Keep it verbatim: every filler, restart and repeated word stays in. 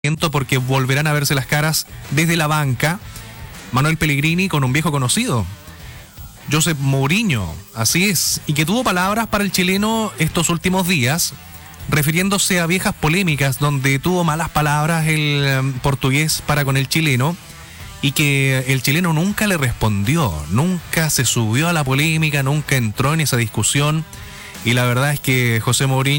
porque volverán a verse las caras desde la banca. Manuel Pellegrini con un viejo conocido, José Mourinho, así es, y que tuvo palabras para el chileno estos últimos días, refiriéndose a viejas polémicas donde tuvo malas palabras el um, portugués para con el chileno, y que el chileno nunca le respondió, nunca se subió a la polémica, nunca entró en esa discusión, y la verdad es que José Mourinho